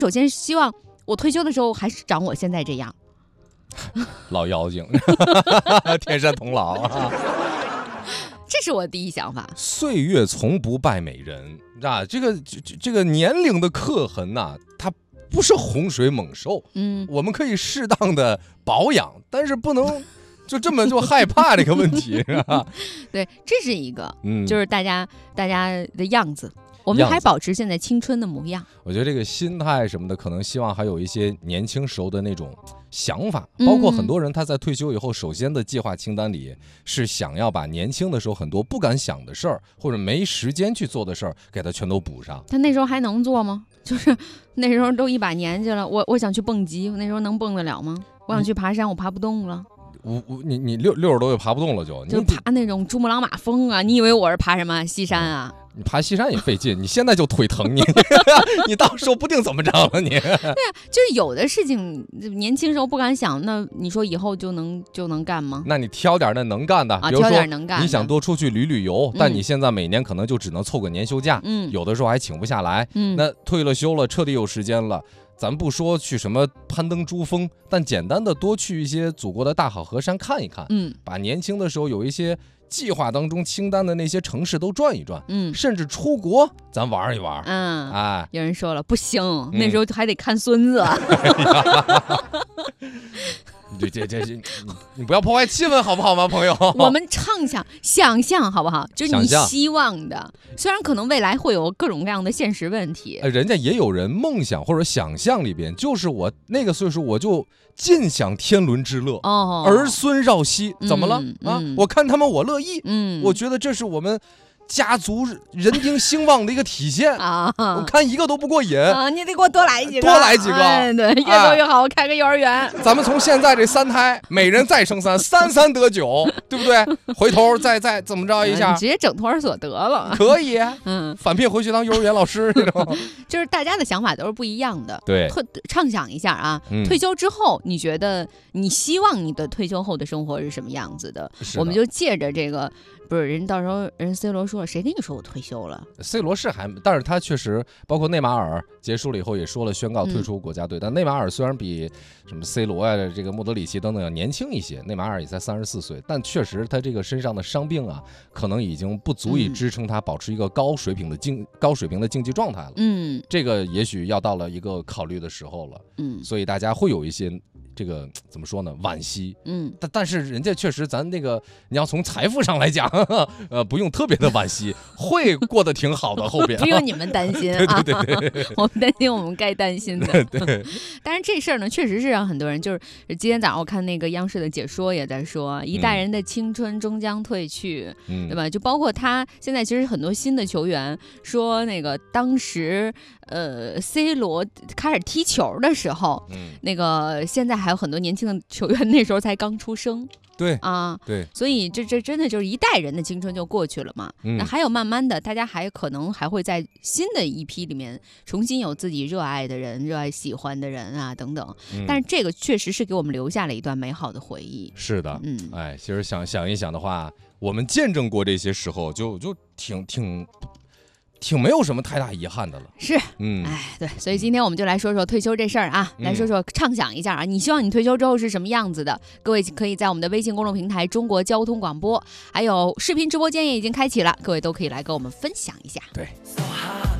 首先希望我退休的时候还是长我现在这样。 老妖精，天山童姥啊。 这是我第一想法。 岁月从不败美人啊，这个年龄的刻痕呐，它不是洪水猛兽。我们可以适当的保养，但是不能就这么就害怕这个问题，是吧？ 对，这是一个，就是大家的样子。我们还保持现在青春的模样。 我觉得这个心态什么的，可能希望还有一些年轻时候的那种想法，包括很多人他在退休以后，首先的计划清单里是想要把年轻的时候很多不敢想的事儿，或者没时间去做的事儿，给他全都补上。 他那时候还能做吗？就是那时候都一把年纪了，我想去蹦极，那时候能蹦得了吗？我想去爬山，我爬不动了。 你60多岁爬不动了就爬那种珠穆朗玛峰啊！你以为我是爬什么西山啊？ 你爬西山也费劲，你现在就腿疼你，你到时候不定怎么着了你。对啊，就是有的事情年轻时候不敢想，那你说以后就能干吗？ 那你挑点那能干的，比如说你想多出去旅游，但你现在每年可能就只能凑个年休假，有的时候还请不下来。那退了休了，彻底有时间了。咱不说去什么攀登珠峰，但简单的多去一些祖国的大好河山看一看，把年轻的时候有一些计划当中清单的那些城市都转一转，甚至出国咱玩一玩。 有人说了不行，那时候还得看孙子。 这你不要破坏气氛好不好吗，朋友？ 我们想象好不好？就是你希望的，虽然可能未来会有各种各样的现实问题。 人家也有人梦想或者想象里边，就是我那个岁数我就尽享天伦之乐，儿孙绕膝，怎么了啊？我看他们我乐意，我觉得这是我们家族人丁兴旺的一个体现啊！我看一个都不过瘾啊！ 你得给我多来几个，对，越多越好。我开个幼儿园， 咱们从现在这3胎，每人再生3，三三得9，对不对？回头再怎么着一下， 直接整托儿所得了， 可以。返聘回去当幼儿园老师那种。 就是大家的想法都是不一样的。 对， 畅想一下啊，退休之后，你觉得你希望你的退休后的生活是什么样子的？我们就借着这个。不是人，到时候人 C 罗说了，谁跟你说我退休了 ？C 罗是但是他确实，包括内马尔结束了以后也说了宣告退出国家队。但内马尔虽然比什么 C 罗啊、这个莫德里奇等等要年轻一些，内马尔也才34岁，但确实他这个身上的伤病啊，可能已经不足以支撑他保持一个高水平的竞技状态了。这个也许要到了一个考虑的时候了。所以大家会有一些。这个怎么说呢？惋惜，但是人家确实，咱那个你要从财富上来讲，不用特别的惋惜，会过得挺好的。后边不用你们担心啊，对，我们担心我们该担心的。 对， 但是这事儿呢，确实是让很多人就是今天早上我看那个央视的解说也在说，一代人的青春终将褪去，对吧？就包括他现在其实很多新的球员说，那个当时C 罗开始踢球的时候，那个现在还有很多年轻的球员那时候才刚出生。 对啊， 对， 所以这真的就是一代人的青春就过去了嘛。那还有慢慢的，大家可能还会在新的一批里面重新有自己热爱的人、热爱喜欢的人啊等等。但是这个确实是给我们留下了一段美好的回忆。 是的，其实想一想的话，我们见证过这些时候，就挺没有什么太大遗憾的了。 是，对，所以今天我们就来说说退休这事儿啊，来说说畅想一下啊，你希望你退休之后是什么样子的？各位可以在我们的微信公众平台中国交通广播，还有视频直播间也已经开启了，各位都可以来跟我们分享一下。 对。